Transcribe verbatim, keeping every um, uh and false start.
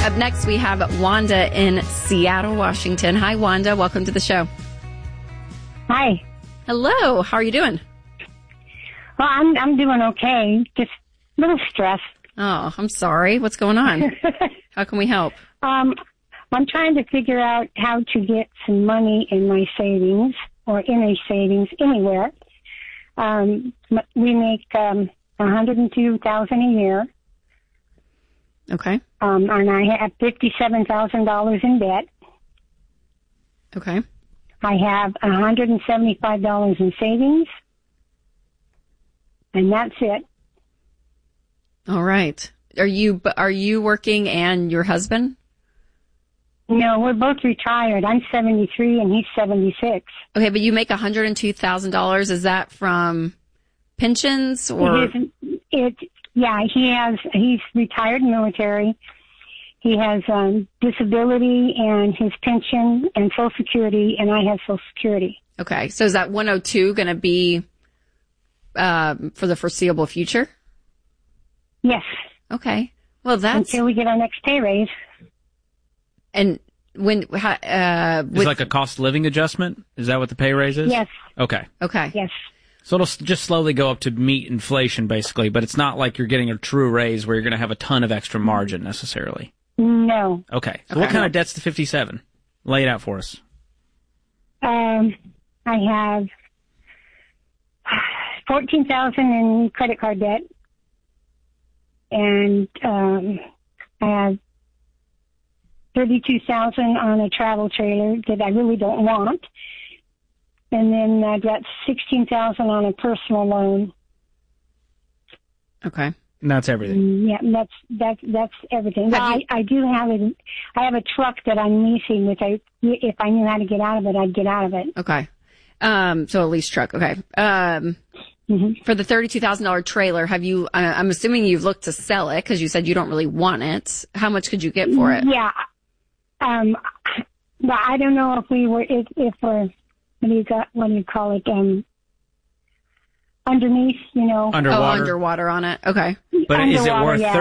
Up next, we have Wanda in Seattle, Washington. Hi, Wanda. Welcome to the show. Hi. Hello. How are you doing? Well, I'm I'm doing okay. Just a little stressed. Oh, I'm sorry. What's going on? How can we help? Um, I'm trying to figure out how to get some money in my savings or in a savings anywhere. Um, we make um, one hundred two thousand dollars a year. Okay. Um, and I have fifty-seven thousand dollars in debt. Okay. I have one hundred seventy-five dollars in savings. And that's it. All right. Are you are you working and your husband? No, we're both retired. I'm seventy-three and he's seventy-six. Okay, but you make one hundred two thousand dollars. Is that from pensions or? It, is, it yeah, he has. He's retired military. He has um, disability and his pension and Social Security, and I have Social Security. Okay, so is that one hundred two going to be um, for the foreseeable future? Yes. Okay. Well, that's until we get our next pay raise. And when uh, with, is it like a cost of living adjustment? Is that what the pay raise is? Yes. Okay. Okay. Yes. So it'll just slowly go up to meet inflation, basically, but it's not like you're getting a true raise where you're going to have a ton of extra margin necessarily. No. Okay. So Okay. what kind of debt's the fifty-seven? Lay it out for us. Um, I have fourteen thousand in credit card debt, and um, I have thirty-two thousand on a travel trailer that I really don't want. And then I got sixteen thousand on a personal loan. Okay. And that's everything. Yeah, that's that's that's everything. Well, I, I do have a I have a truck that I'm leasing, which I if I knew how to get out of it, I'd get out of it. Okay. Um. So a lease truck. Okay. Um. Mm-hmm. For the thirty-two thousand dollar trailer, have you? Uh, I'm assuming you've looked to sell it because you said you don't really want it. How much could you get for it? Yeah. Um. But I don't know if we were if if we're what do you got what do you call it um. Underneath, you know. Underwater. Oh, underwater on it. Okay. But is it Underwater, worth yeah.